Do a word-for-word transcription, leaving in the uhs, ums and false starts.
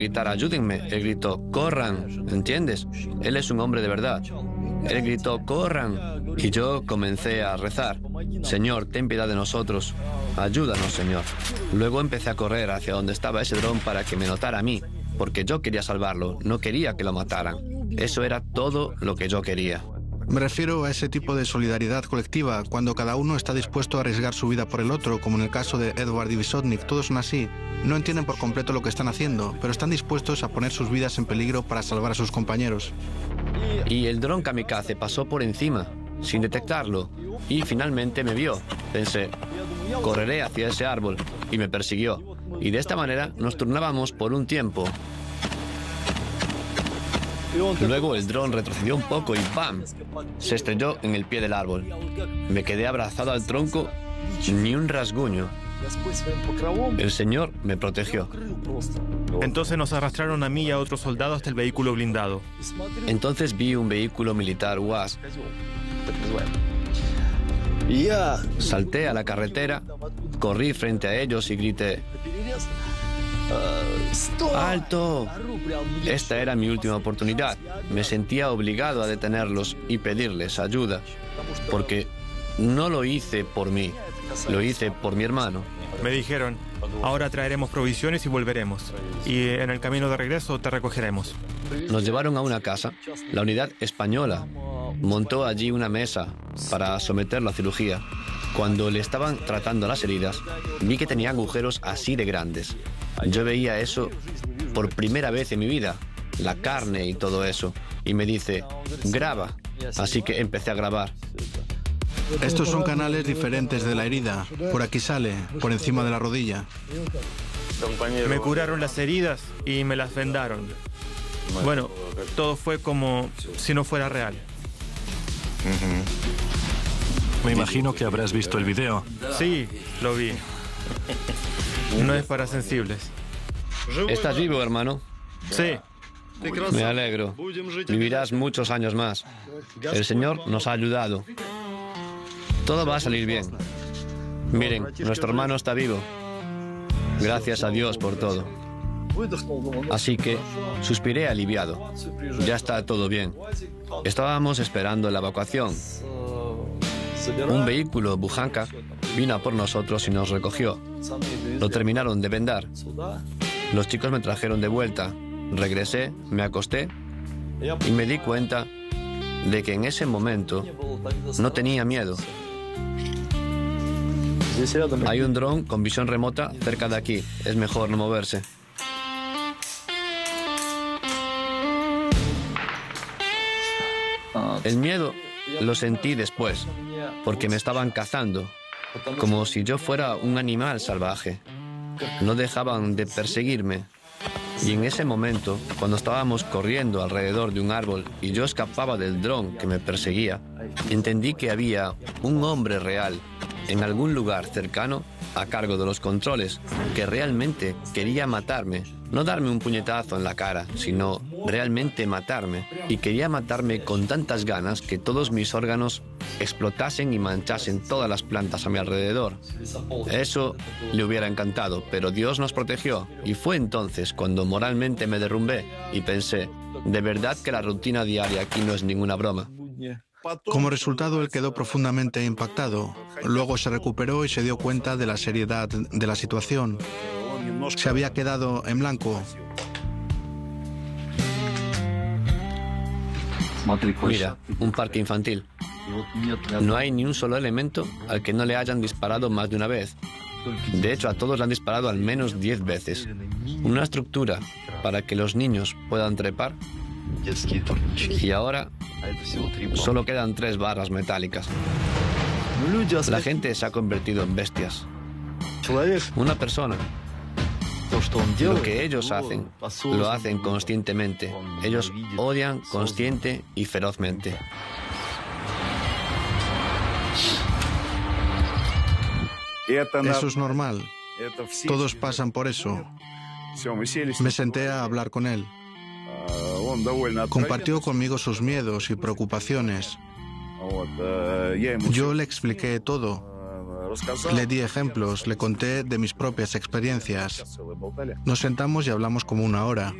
gritar ayúdenme. Él gritó corran, ¿entiendes? Él es un hombre de verdad. Él gritó corran y yo comencé a rezar. Señor, ten piedad de nosotros. Ayúdanos, Señor. Luego empecé a correr hacia donde estaba ese dron para que me notara a mí, porque yo quería salvarlo, no quería que lo mataran. Eso era todo lo que yo quería. Me refiero a ese tipo de solidaridad colectiva, cuando cada uno está dispuesto a arriesgar su vida por el otro, como en el caso de Edward y Vysotnik. Todos son así. No entienden por completo lo que están haciendo, pero están dispuestos a poner sus vidas en peligro para salvar a sus compañeros. Y el dron kamikaze pasó por encima, sin detectarlo, y finalmente me vio. Pensé, correré hacia ese árbol, y me persiguió. Y de esta manera nos turnábamos por un tiempo. Luego el dron retrocedió un poco y ¡bam! Se estrelló en el pie del árbol. Me quedé abrazado al tronco, ni un rasguño. El Señor me protegió. Entonces nos arrastraron a mí y a otros soldados hasta el vehículo blindado. Entonces vi un vehículo militar U A S. Salté a la carretera, corrí frente a ellos y grité: ¡alto! Esta era mi última oportunidad. Me sentía obligado a detenerlos y pedirles ayuda, porque no lo hice por mí, lo hice por mi hermano. Me dijeron, ahora traeremos provisiones y volveremos. Y en el camino de regreso te recogeremos. Nos llevaron a una casa. La unidad española montó allí una mesa para someterlo a cirugía. Cuando le estaban tratando las heridas, vi que tenía agujeros así de grandes. Yo veía eso por primera vez en mi vida, la carne y todo eso. Y me dice, graba. Así que empecé a grabar. Estos son canales diferentes de la herida. Por aquí sale, por encima de la rodilla. Me curaron las heridas y me las vendaron. Bueno, todo fue como si no fuera real. Me imagino que habrás visto el video. Sí, lo vi. No es para sensibles. ¿Estás vivo, hermano? Sí. Me alegro. Vivirás muchos años más. El Señor nos ha ayudado. Todo va a salir bien. Miren, nuestro hermano está vivo. Gracias a Dios por todo. Así que suspiré aliviado. Ya está todo bien. Estábamos esperando la evacuación. Un vehículo Bujánka vino a por nosotros y nos recogió. Lo terminaron de vendar. Los chicos me trajeron de vuelta. Regresé, me acosté y me di cuenta de que en ese momento no tenía miedo. Hay un dron con visión remota cerca de aquí. Es mejor no moverse. El miedo lo sentí después, porque me estaban cazando, como si yo fuera un animal salvaje. No dejaban de perseguirme. Y en ese momento, cuando estábamos corriendo alrededor de un árbol y yo escapaba del dron que me perseguía, entendí que había un hombre real en algún lugar cercano a cargo de los controles, que realmente quería matarme. No darme un puñetazo en la cara, sino realmente matarme. Y quería matarme con tantas ganas que todos mis órganos explotasen y manchasen todas las plantas a mi alrededor. Eso le hubiera encantado, pero Dios nos protegió. Y fue entonces cuando moralmente me derrumbé y pensé, de verdad que la rutina diaria aquí no es ninguna broma. Como resultado, él quedó profundamente impactado. Luego se recuperó y se dio cuenta de la seriedad de la situación. Se había quedado en blanco. Mira, un parque infantil. No hay ni un solo elemento al que no le hayan disparado más de una vez. De hecho, a todos le han disparado al menos diez veces. Una estructura para que los niños puedan trepar. Y ahora solo quedan tres barras metálicas. La gente se ha convertido en bestias. Una persona. Lo que ellos hacen, lo hacen conscientemente. Ellos odian consciente y ferozmente. Eso es normal. Todos pasan por eso. Me senté a hablar con él. Compartió conmigo sus miedos y preocupaciones. Yo le expliqué todo. Le di ejemplos, le conté de mis propias experiencias. Nos sentamos y hablamos como una hora.